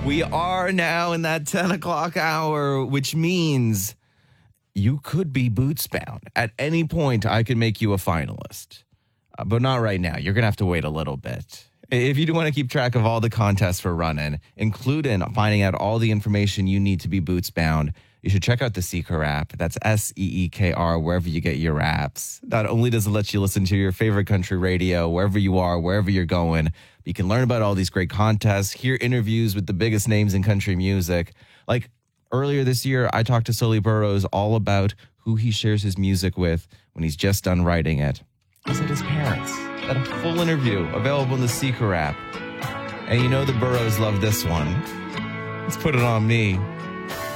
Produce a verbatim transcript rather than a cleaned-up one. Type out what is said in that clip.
We are now in that ten o'clock hour, which means you could be boots bound. At any point, I could make you a finalist, uh, but not right now. You're going to have to wait a little bit. If you do want to keep track of all the contests we're running, including finding out all the information you need to be boots bound, you should check out the Seeker app. That's S E E K R, wherever you get your apps. Not only does it let you listen to your favorite country radio, wherever you are, wherever you're going, you can learn about all these great contests, hear interviews with the biggest names in country music. Like earlier this year, I talked to Sully Burrows all about who he shares his music with when he's just done writing it. I said his parents. That a full interview available in the Seeker app. And you know the Burrows love this one. Let's put it on me.